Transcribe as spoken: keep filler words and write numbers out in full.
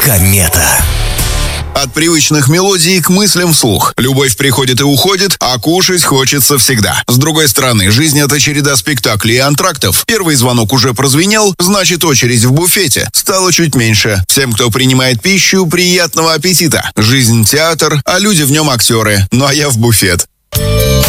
Комета. От привычных мелодий к мыслям вслух. Любовь приходит и уходит, а кушать хочется всегда. С другой стороны, жизнь — это череда спектаклей и антрактов. Первый звонок уже прозвенел, значит, очередь в буфете стала чуть меньше. Всем, кто принимает пищу, приятного аппетита. Жизнь — театр, а люди в нем актеры. Ну а я в буфет.